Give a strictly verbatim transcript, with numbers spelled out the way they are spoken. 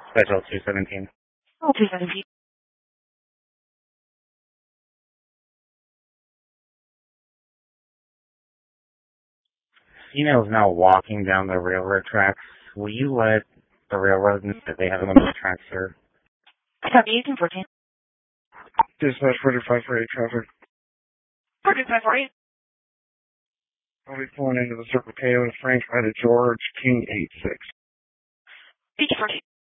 Special two seventeen. Oh, two seventeen. Female is now walking down the railroad tracks. Will you let the railroad know that they have them on the tracks here? Copy, eighteen fourteen. Dispatch forty-five for eight traffic. forty-five for eight. I'll be pulling into the Circle K with Frank out of George King eight six. eighteen fourteen.